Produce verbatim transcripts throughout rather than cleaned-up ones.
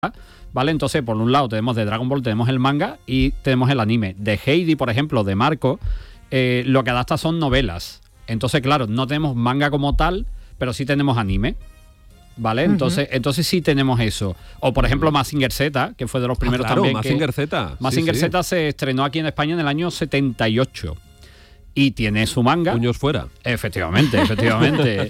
¿vale? Entonces, por un lado tenemos de Dragon Ball, tenemos el manga y tenemos el anime. De Heidi, por ejemplo, de Marco, eh, lo que adapta son novelas. Entonces, claro, no tenemos manga como tal, pero sí tenemos anime, ¿vale? Uh-huh. Entonces, entonces sí tenemos eso. O, por ejemplo, Mazinger Z, que fue de los primeros ah, claro, también. Mazinger Z. Mazinger sí, Z sí. se estrenó aquí en España en el año setenta y ocho. Y tiene su manga. Puños fuera. Efectivamente, efectivamente.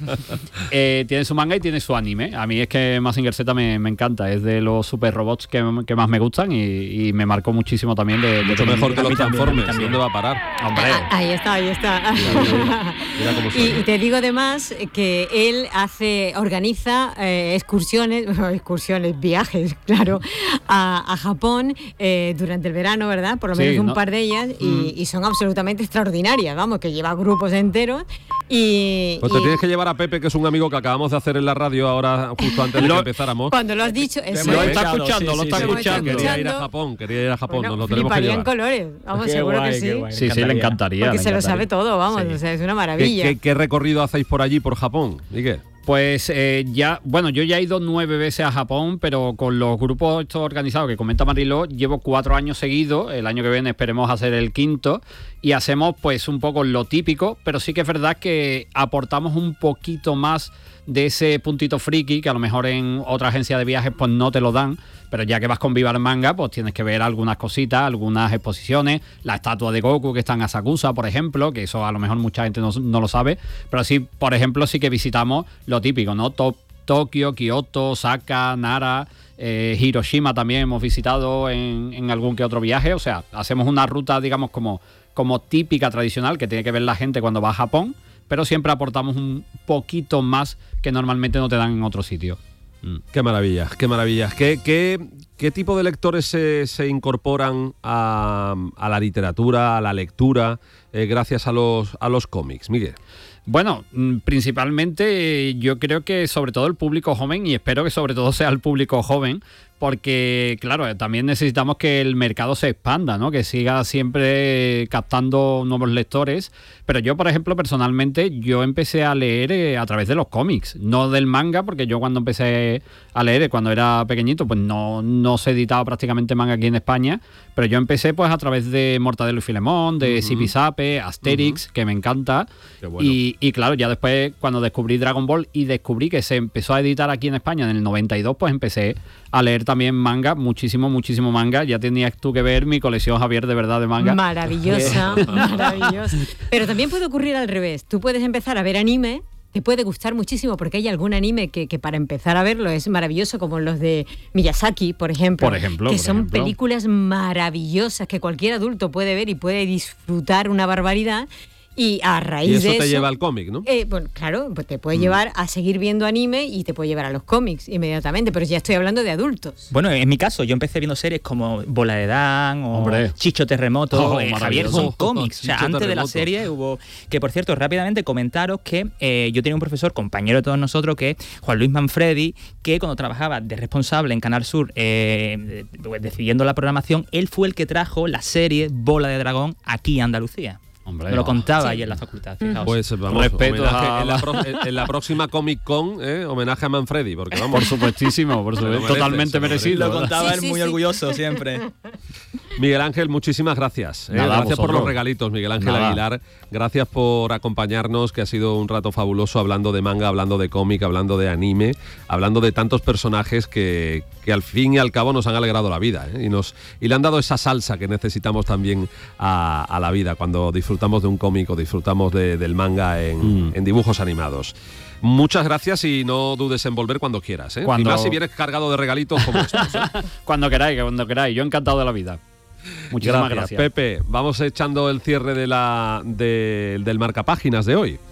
eh, tiene su manga y tiene su anime. A mí es que Mazinger Z me, me encanta. Es de los super robots que, que más me gustan y, y me marcó muchísimo también. De, de Mucho mejor que los Transformers. ¿Dónde va a parar? Hombre. Ah, ahí está, ahí está. Mira, mira cómo y, y te digo además que él hace, organiza eh, excursiones, excursiones, viajes, claro, a, a Japón eh, durante el verano, ¿verdad? Por lo menos sí, un ¿no? par de ellas y, mm. y son absolutamente extraordinarias. Vamos, que lleva grupos enteros y... Pues te y... tienes que llevar a Pepe, que es un amigo que acabamos de hacer en la radio ahora, justo antes de lo, que empezáramos. Cuando lo has dicho... Es lo está escuchando, sí, lo está sí, escuchando. Quería ir a Japón, quería ir a Japón, bueno, nos lo tenemos que llevar. en colores, vamos, qué seguro guay, que sí. Guay, sí, sí, le encantaría. Porque le se encantaría. lo sabe todo, vamos, sí. o sea, es una maravilla. ¿Qué, qué, qué recorrido hacéis por allí, por Japón? ¿Y qué? Pues eh, ya, bueno, yo ya he ido nueve veces a Japón, pero con los grupos estos organizados que comenta Mariló, llevo cuatro años seguidos, el año que viene esperemos hacer el quinto, y hacemos pues un poco lo típico, pero sí que es verdad que aportamos un poquito más de ese puntito friki, que a lo mejor en otra agencia de viajes pues no te lo dan, pero ya que vas con Viva el Manga, pues tienes que ver algunas cositas, algunas exposiciones, la estatua de Goku que está en Asakusa, por ejemplo, que eso a lo mejor mucha gente no, no lo sabe, pero sí, por ejemplo, sí que visitamos lo típico, ¿no? To- Tokio, Kioto, Osaka, Nara, eh, Hiroshima también hemos visitado en, en algún que otro viaje, o sea, hacemos una ruta, digamos, como, como típica, tradicional, que tiene que ver la gente cuando va a Japón, pero siempre aportamos un poquito más que normalmente no te dan en otro sitio. Mm. Qué maravilla, qué maravilla. ¿Qué, qué, qué tipo de lectores se, se incorporan a, a la literatura, a la lectura, eh, gracias a los, a los cómics, Miguel? Bueno, principalmente yo creo que sobre todo el público joven, y espero que sobre todo sea el público joven, porque claro, también necesitamos que el mercado se expanda, ¿no? Que siga siempre captando nuevos lectores. Pero yo, por ejemplo, personalmente, yo empecé a leer eh, a través de los cómics, no del manga, porque yo cuando empecé a leer, cuando era pequeñito, pues no, no se editaba prácticamente manga aquí en España, pero yo empecé pues a través de Mortadelo y Filemón, de uh-huh. Zipizape, Asterix, uh-huh. que me encanta. Qué bueno. y, y claro, ya después cuando descubrí Dragon Ball y descubrí que se empezó a editar aquí en España en el noventa y dos, pues empecé a leer también manga, muchísimo, muchísimo manga. Ya tenías tú que ver mi colección, Javier, de verdad, de manga. Maravillosa, maravillosa. Pero también puede ocurrir al revés. Tú puedes empezar a ver anime, te puede gustar muchísimo porque hay algún anime que, que para empezar a verlo es maravilloso, como los de Miyazaki, por ejemplo. Por ejemplo, que por son ejemplo. películas maravillosas que cualquier adulto puede ver y puede disfrutar una barbaridad. Y a raíz y eso de eso... te lleva al cómic, ¿no? Eh, bueno, claro, pues te puede mm. llevar a seguir viendo anime y te puede llevar a los cómics inmediatamente, pero ya estoy hablando de adultos. Bueno, en mi caso, yo empecé viendo series como Bola de Dan o Hombre. Chicho Terremoto. Oh, eh, Javier, son oh, cómics. oh, o sea, Chicho antes Terremoto. de la serie hubo... Que, por cierto, rápidamente comentaros que eh, yo tenía un profesor, compañero de todos nosotros, que Juan Luis Manfredi, que cuando trabajaba de responsable en Canal Sur, eh, decidiendo la programación, él fue el que trajo la serie Bola de Dragón aquí a Andalucía. Hombre, me lo contaba sí. ahí en la facultad, fijaos. Pues vamos, respeto homenaje, a... en, la pro, en la próxima Comic Con, ¿eh? Homenaje a Manfredi, porque vamos. Por supuestísimo, por supuesto, merece, totalmente merecido. Lo contaba Sí, él sí, muy sí. orgulloso siempre. Miguel Ángel, muchísimas gracias. ¿eh? Nada, gracias por vosotros. los regalitos, Miguel Ángel Nada. Aguilar. Gracias por acompañarnos, que ha sido un rato fabuloso hablando de manga, hablando de cómic, hablando de anime, hablando de tantos personajes que, que al fin y al cabo nos han alegrado la vida, ¿eh? y, nos, y le han dado esa salsa que necesitamos también a, a la vida cuando disfrutamos de un cómic o disfrutamos de, del manga en, mm. en dibujos animados. Muchas gracias y no dudes en volver cuando quieras, ¿eh? Cuando... Y más si vienes cargado de regalitos como estos, ¿eh? Cuando queráis, cuando queráis. Yo encantado de la vida. Muchísimas gracias. gracias. Pepe, vamos echando el cierre de la, de, del marcapáginas de hoy.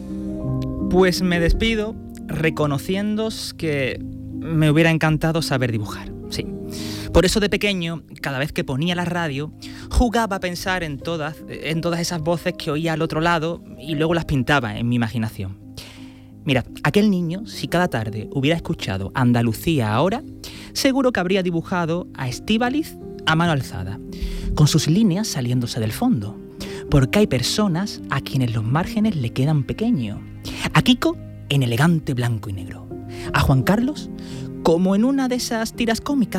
Pues me despido reconociéndoos que me hubiera encantado saber dibujar, sí. Por eso de pequeño, cada vez que ponía la radio, jugaba a pensar en todas, en todas esas voces que oía al otro lado y luego las pintaba en mi imaginación. Mirad, aquel niño, si cada tarde hubiera escuchado Andalucía ahora, seguro que habría dibujado a Estíbaliz a mano alzada, con sus líneas saliéndose del fondo, porque hay personas a quienes los márgenes le quedan pequeños. A Kiko en elegante blanco y negro, a Juan Carlos como en una de esas tiras cómicas